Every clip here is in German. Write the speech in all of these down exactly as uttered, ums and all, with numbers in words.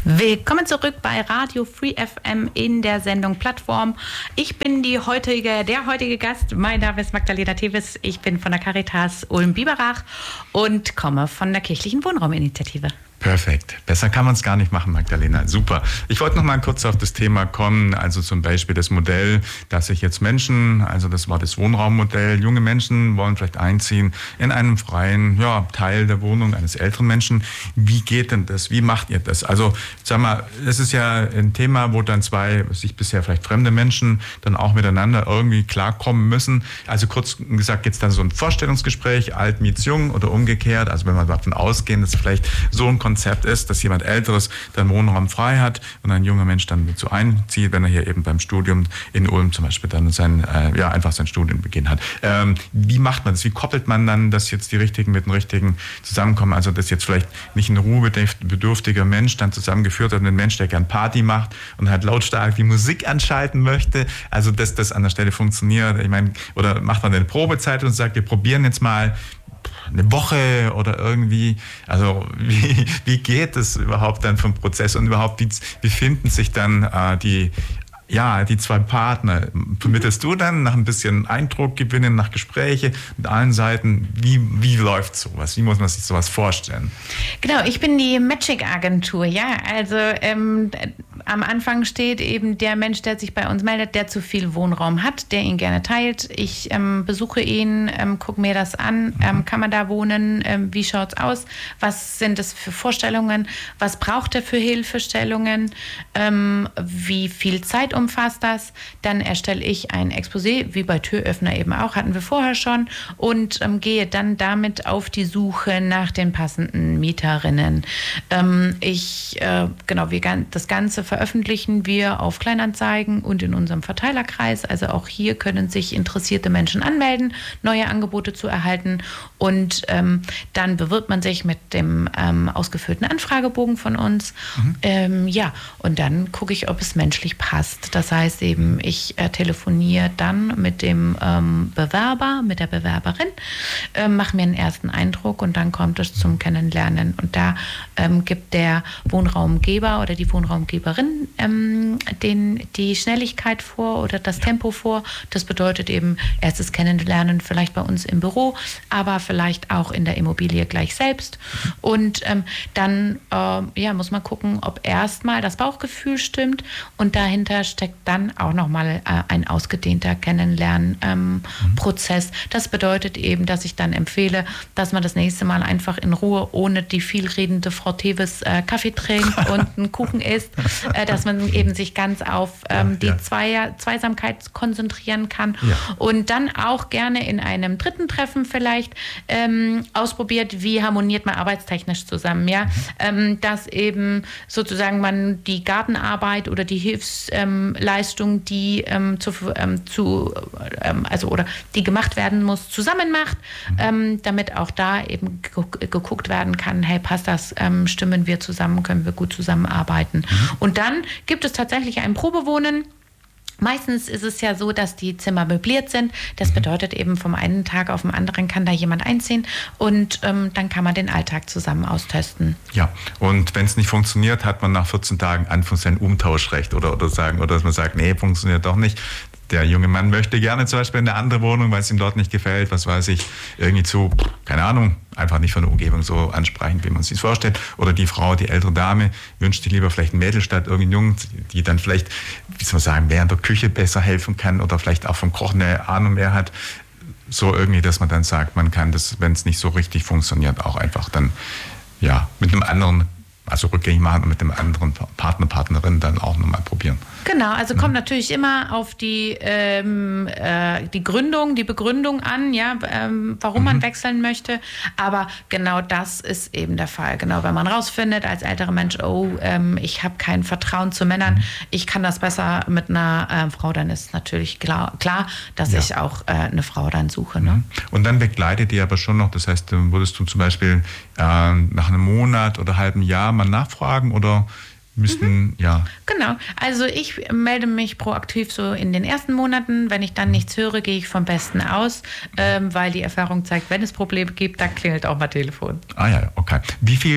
Willkommen zurück bei Radio Free F M in der Sendung Plattform. Ich bin die heutige, der heutige Gast. Mein Name ist Magdalena Tevis. Ich bin von der Caritas Ulm-Biberach und komme von der kirchlichen Wohnrauminitiative. Perfekt. Besser kann man es gar nicht machen, Magdalena. Super. Ich wollte noch mal kurz auf das Thema kommen, also zum Beispiel das Modell, dass sich jetzt Menschen, also das war das Wohnraummodell, junge Menschen wollen vielleicht einziehen in einem freien ja, Teil der Wohnung eines älteren Menschen. Wie geht denn das? Wie macht ihr das? Also sag mal, das ist ja ein Thema, wo dann zwei sich bisher vielleicht fremde Menschen dann auch miteinander irgendwie klarkommen müssen. Also kurz gesagt, geht es dann so ein Vorstellungsgespräch, alt meets jung oder umgekehrt. Also wenn wir davon ausgehen, dass vielleicht so ein Konzept ist, dass jemand Älteres dann Wohnraum frei hat und ein junger Mensch dann dazu einzieht, wenn er hier eben beim Studium in Ulm zum Beispiel dann sein, äh, ja, einfach sein Studienbeginn hat. Ähm, wie macht man das? Wie koppelt man dann, dass jetzt die Richtigen mit den Richtigen zusammenkommen? Also, dass jetzt vielleicht nicht ein ruhebedürftiger Mensch dann zusammengeführt hat, ein Mensch, der gern Party macht und halt lautstark die Musik anschalten möchte. Also, dass das an der Stelle funktioniert. Ich meine, oder macht man eine Probezeit und sagt, wir probieren jetzt mal eine Woche oder irgendwie, also wie, wie geht es überhaupt dann vom Prozess und überhaupt, wie, wie finden sich dann äh, die, ja, die zwei Partner? Vermittelst du dann nach ein bisschen Eindruck gewinnen, nach Gespräche mit allen Seiten? Wie, wie läuft sowas? Wie muss man sich sowas vorstellen? Genau, ich bin die Matching-Agentur, ja, also ähm, am Anfang steht eben der Mensch, der sich bei uns meldet, der zu viel Wohnraum hat, der ihn gerne teilt. Ich ähm, besuche ihn, ähm, gucke mir das an. Mhm. Ähm, kann man da wohnen? Ähm, wie schaut es aus? Was sind es für Vorstellungen? Was braucht er für Hilfestellungen? Ähm, wie viel Zeit umfasst das? Dann erstelle ich ein Exposé, wie bei Türöffner eben auch, hatten wir vorher schon, und ähm, gehe dann damit auf die Suche nach den passenden Mieterinnen. Ähm, ich, äh, genau, wir, das Ganze veröffentlichen wir auf Kleinanzeigen und in unserem Verteilerkreis. Also auch hier können sich interessierte Menschen anmelden, neue Angebote zu erhalten. Und ähm, dann bewirbt man sich mit dem ähm, ausgefüllten Anfragebogen von uns. Mhm. Ähm, ja, und dann gucke ich, ob es menschlich passt. Das heißt eben, ich äh, telefoniere dann mit dem ähm, Bewerber, mit der Bewerberin, äh, mache mir einen ersten Eindruck und dann kommt es zum Kennenlernen. Und da ähm, gibt der Wohnraumgeber oder die Wohnraumgeberin ähm, den, die Schnelligkeit vor oder das Tempo vor. Das bedeutet eben erstes Kennenlernen vielleicht bei uns im Büro, aber vielleicht auch in der Immobilie gleich selbst. Und ähm, dann äh, ja, muss man gucken, ob erstmal das Bauchgefühl stimmt und dahinter steckt dann auch nochmal äh, ein ausgedehnter Kennenlernprozess. Ähm, mhm. Das bedeutet eben, dass ich dann empfehle, dass man das nächste Mal einfach in Ruhe ohne die vielredende Frau Tevis äh, Kaffee trinkt und einen Kuchen isst, äh, dass man eben sich ganz auf ähm, ja, die ja. Zweier, Zweisamkeit konzentrieren kann ja. und dann auch gerne in einem dritten Treffen vielleicht ähm, ausprobiert, wie harmoniert man arbeitstechnisch zusammen, ja, mhm. ähm, dass eben sozusagen man die Gartenarbeit oder die Hilfsleistung, ähm, die ähm, zu, ähm, zu ähm, also oder die gemacht werden muss, zusammen macht, mhm. ähm, damit auch da eben geguckt werden kann, hey, passt das, ähm, stimmen wir zusammen, können wir gut zusammenarbeiten. Mhm. Und dann gibt es tatsächlich ein Probewohnen. Meistens ist es ja so, dass die Zimmer möbliert sind. Das bedeutet eben, vom einen Tag auf den anderen kann da jemand einziehen und ähm, dann kann man den Alltag zusammen austesten. Ja, und wenn es nicht funktioniert, hat man nach vierzehn Tagen anfangs ein Umtauschrecht oder, oder, sagen, oder dass man sagt, nee, funktioniert doch nicht. Der junge Mann möchte gerne zum Beispiel in eine andere Wohnung, weil es ihm dort nicht gefällt, was weiß ich, irgendwie zu, keine Ahnung, einfach nicht von der Umgebung so ansprechend, wie man es sich vorstellt. Oder die Frau, die ältere Dame, wünscht sich lieber vielleicht ein Mädel statt irgendeinen Jungen, die dann vielleicht, wie soll man sagen, während der Küche besser helfen kann oder vielleicht auch vom Kochen eine Ahnung mehr hat. So irgendwie, dass man dann sagt, man kann das, wenn es nicht so richtig funktioniert, auch einfach dann, ja, mit einem anderen, also rückgängig machen und mit dem anderen Partner, Partnerin dann auch nochmal probieren. Genau, also kommt mhm. natürlich immer auf die, ähm, äh, die Gründung, die Begründung an, ja, ähm, warum mhm. man wechseln möchte. Aber genau das ist eben der Fall. Genau, wenn man rausfindet als älterer Mensch, oh, ähm, ich habe kein Vertrauen zu Männern, mhm. ich kann das besser mit einer äh, Frau, dann ist natürlich klar, klar dass ja. ich auch äh, eine Frau dann suche. Ne? Mhm. Und dann begleitet ihr aber schon noch, das heißt, würdest du zum Beispiel äh, nach einem Monat oder halben Jahr mal nachfragen oder müssten, mhm. ja. Genau, also ich melde mich proaktiv so in den ersten Monaten. Wenn ich dann nichts höre, gehe ich vom Besten aus, ähm, weil die Erfahrung zeigt, wenn es Probleme gibt, dann klingelt auch mal Telefon. Ah ja, okay. Wie viel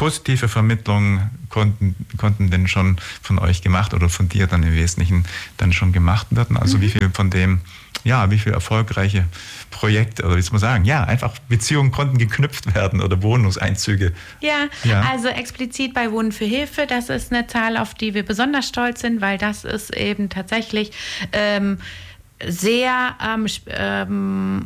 positive Vermittlungen konnten, konnten denn schon von euch gemacht oder von dir dann im Wesentlichen dann schon gemacht werden? Also mhm. wie viel von dem, ja, wie viele erfolgreiche Projekte oder wie soll man sagen, ja, einfach Beziehungen konnten geknüpft werden oder Wohnungseinzüge? Ja, ja, also explizit bei Wohnen für Hilfe, das ist eine Zahl, auf die wir besonders stolz sind, weil das ist eben tatsächlich ähm, sehr, ähm, ähm,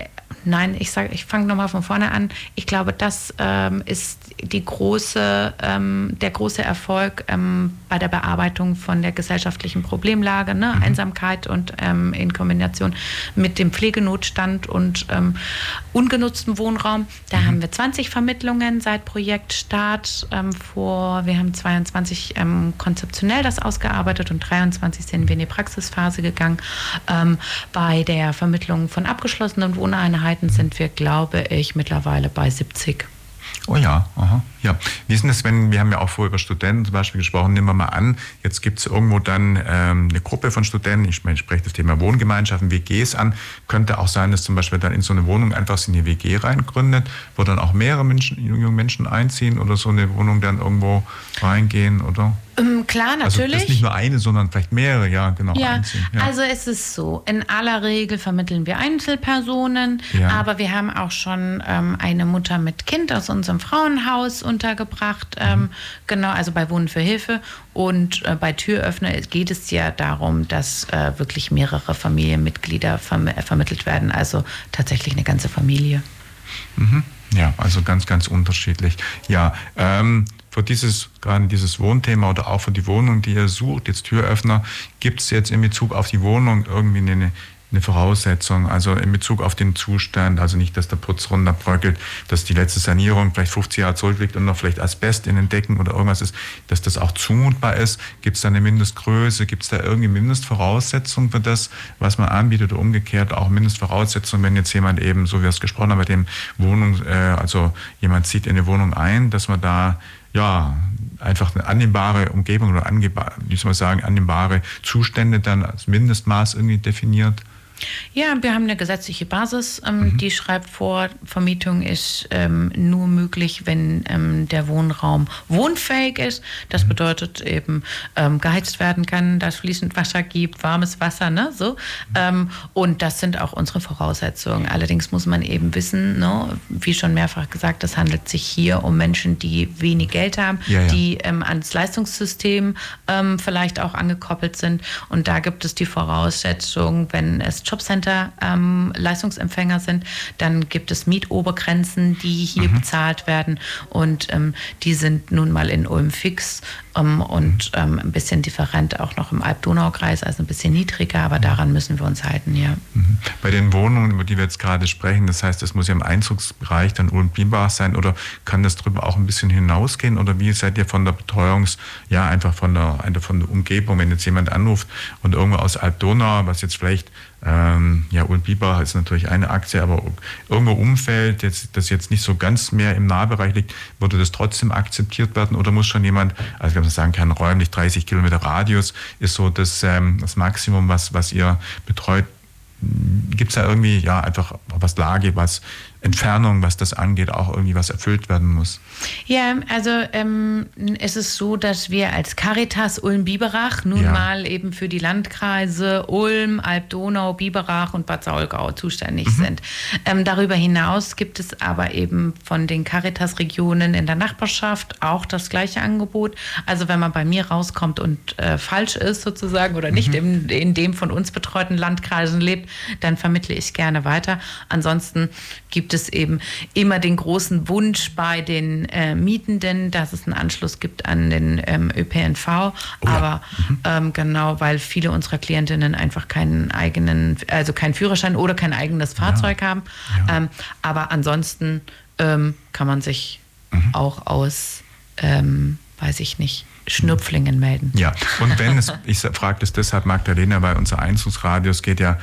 nein, ich sage, ich fange nochmal von vorne an. Ich glaube, das ähm, ist die große, ähm, der große Erfolg ähm, bei der Bearbeitung von der gesellschaftlichen Problemlage, ne? Mhm. Einsamkeit und ähm, in Kombination mit dem Pflegenotstand und ähm, ungenutztem Wohnraum. Da mhm. haben wir zwanzig Vermittlungen seit Projektstart ähm, vor, wir haben zweiundzwanzig ähm, konzeptionell das ausgearbeitet und dreiundzwanzig sind wir in die Praxisphase gegangen. Ähm, bei der Vermittlung von abgeschlossenen Wohneinheiten sind wir, glaube ich, mittlerweile bei siebzig. Oh ja, aha, ja. Wie ist denn das, wenn, wir haben ja auch vorher über Studenten zum Beispiel gesprochen, nehmen wir mal an, jetzt gibt es irgendwo dann ähm, eine Gruppe von Studenten, ich, meine, ich spreche das Thema Wohngemeinschaften, W Gs an, könnte auch sein, dass zum Beispiel dann in so eine Wohnung einfach so eine W G reingründet, wo dann auch mehrere Menschen, junge Menschen einziehen oder so eine Wohnung dann irgendwo reingehen, oder? Ähm, klar, natürlich. Also das ist nicht nur eine, sondern vielleicht mehrere, ja, genau. Ja, einziehen. Ja, also es ist so, in aller Regel vermitteln wir Einzelpersonen, ja. aber wir haben auch schon ähm, eine Mutter mit Kind aus unserem Frauenhaus untergebracht, mhm. ähm, genau, also bei Wohnen für Hilfe. Und äh, bei Türöffner geht es ja darum, dass äh, wirklich mehrere Familienmitglieder verm- vermittelt werden, also tatsächlich eine ganze Familie. Mhm. Ja, also ganz, ganz unterschiedlich. Ja, ähm, für dieses, gerade dieses Wohnthema oder auch für die Wohnung, die ihr sucht, jetzt Türöffner, gibt es jetzt in Bezug auf die Wohnung irgendwie eine, eine Voraussetzung, also in Bezug auf den Zustand, also nicht, dass der Putz runterbröckelt, dass die letzte Sanierung vielleicht fünfzig Jahre zurückliegt und noch vielleicht Asbest in den Decken oder irgendwas ist, dass das auch zumutbar ist. Gibt es da eine Mindestgröße? Gibt es da irgendwie Mindestvoraussetzungen für das, was man anbietet oder umgekehrt auch Mindestvoraussetzungen, wenn jetzt jemand eben, so wie wir es gesprochen haben, bei dem Wohnung, äh, also jemand zieht in eine Wohnung ein, dass man da ja, einfach eine annehmbare Umgebung oder angehbar, wie soll man sagen, annehmbare Zustände dann als Mindestmaß irgendwie definiert? Ja, wir haben eine gesetzliche Basis, ähm, mhm. die schreibt vor, Vermietung ist ähm, nur möglich, wenn ähm, der Wohnraum wohnfähig ist. Das mhm. bedeutet eben ähm, geheizt werden kann, dass fließend Wasser gibt, warmes Wasser, ne, so. Mhm. Ähm, und das sind auch unsere Voraussetzungen. Allerdings muss man eben wissen, ne, wie schon mehrfach gesagt, es handelt sich hier um Menschen, die wenig Geld haben, ja, ja. die ähm, ans Leistungssystem ähm, vielleicht auch angekoppelt sind. Und da gibt es die Voraussetzung, wenn es Jobcenter ähm, Leistungsempfänger sind, dann gibt es Mietobergrenzen, die hier mhm. bezahlt werden und ähm, die sind nun mal in Ulm fix ähm, und ähm, ein bisschen different auch noch im Alb-Donau-Kreis, also ein bisschen niedriger, aber daran müssen wir uns halten, ja. Mhm. Bei den Wohnungen, über die wir jetzt gerade sprechen, das heißt, das muss ja im Einzugsbereich dann Ulm-Bimbach sein oder kann das darüber auch ein bisschen hinausgehen oder wie seid ihr von der Betreuungs-, ja einfach von der, von der Umgebung, wenn jetzt jemand anruft und irgendwo aus Alb-Donau, was jetzt vielleicht Ähm, ja, Ulm-Bimbach ist natürlich eine Aktie, aber irgendwo Umfeld, jetzt, das jetzt nicht so ganz mehr im Nahbereich liegt, würde das trotzdem akzeptiert werden oder muss schon jemand, also wenn man sagen kann, räumlich dreißig Kilometer Radius ist so das, ähm, das Maximum, was, was ihr betreut. Gibt es da irgendwie, ja, einfach was Lage, was Entfernung, was das angeht, auch irgendwie was erfüllt werden muss? Ja, also ähm, es ist so, dass wir als Caritas Ulm-Biberach nun ja. mal eben für die Landkreise Ulm, Alb-Donau, Biberach und Bad Saulgau zuständig mhm. sind. Ähm, darüber hinaus gibt es aber eben von den Caritas-Regionen in der Nachbarschaft auch das gleiche Angebot. Also wenn man bei mir rauskommt und äh, falsch ist sozusagen oder mhm. nicht in, in dem von uns betreuten Landkreisen lebt, dann vermittle ich gerne weiter. Ansonsten gibt es eben immer den großen Wunsch bei den äh, Mietenden, dass es einen Anschluss gibt an den ähm, Ö P N V. Oh ja. Aber mhm. ähm, genau, weil viele unserer Klientinnen einfach keinen eigenen, also keinen Führerschein oder kein eigenes Fahrzeug ja. haben. Ja. Ähm, aber ansonsten ähm, kann man sich mhm. auch aus, ähm, weiß ich nicht, Schnupflingen melden. Ja, und wenn es, ich frage das deshalb, Magdalena, weil unser Einzugsradius geht ja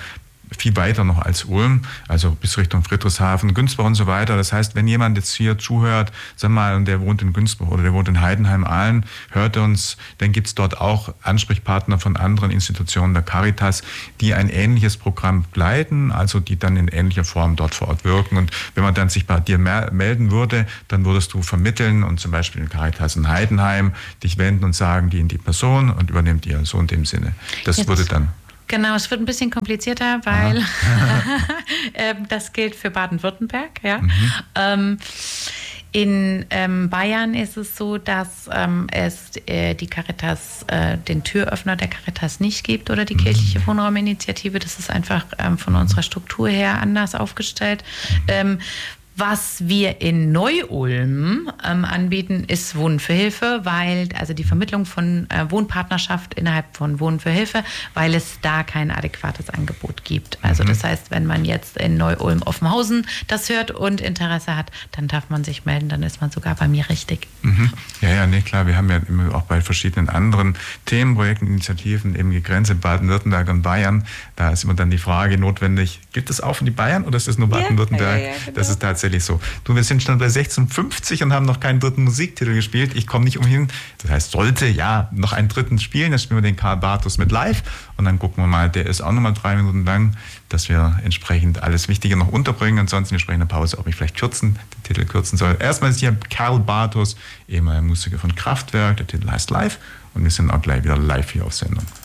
viel weiter noch als Ulm, also bis Richtung Friedrichshafen, Günzburg und so weiter. Das heißt, wenn jemand jetzt hier zuhört, sag mal, und der wohnt in Günzburg oder der wohnt in Heidenheim-Aalen, hört uns, dann gibt es dort auch Ansprechpartner von anderen Institutionen der Caritas, die ein ähnliches Programm begleiten, also die dann in ähnlicher Form dort vor Ort wirken. Und wenn man dann sich bei dir melden würde, dann würdest du vermitteln und zum Beispiel in Caritas in Heidenheim dich wenden und sagen, die in die Person und übernimmt ihr, so in dem Sinne. Das Jetzt. würde dann... Genau, es wird ein bisschen komplizierter, weil äh, das gilt für Baden-Württemberg. Ja. Mhm. Ähm, in ähm, Bayern ist es so, dass ähm, es äh, die Caritas, äh, den Türöffner der Caritas nicht gibt oder die kirchliche Wohnrauminitiative. Das ist einfach ähm, von unserer Struktur her anders aufgestellt. Ähm, Was wir in Neu-Ulm ähm, anbieten, ist Wohnen für Hilfe, weil, also die Vermittlung von äh, Wohnpartnerschaft innerhalb von Wohnen für Hilfe, weil es da kein adäquates Angebot gibt. Also mhm. das heißt, wenn man jetzt in Neu-Ulm-Offenhausen das hört und Interesse hat, dann darf man sich melden, dann ist man sogar bei mir richtig. Mhm. Ja, ja, nee, klar, wir haben ja immer auch bei verschiedenen anderen Themenprojekten, Initiativen, eben die Grenze Baden-Württemberg und Bayern, da ist immer dann die Frage notwendig, gibt es auch für die Bayern oder ist es nur Baden-Württemberg? Ja, ja, ja, genau. Das ist tatsächlich so. Du, wir sind schon bei sechzehn fünfzig und haben noch keinen dritten Musiktitel gespielt. Ich komme nicht umhin. Das heißt, sollte ja noch einen dritten spielen, dann spielen wir den Karl Bartos mit live und dann gucken wir mal, der ist auch nochmal drei Minuten lang, dass wir entsprechend alles Wichtige noch unterbringen. Ansonsten wir sprechen in der Pause, ob ich vielleicht kürzen, den Titel kürzen soll. Erstmal ist hier Karl Bartos, ehemaliger Musiker von Kraftwerk. Der Titel heißt Live und wir sind auch gleich wieder live hier auf Sendung.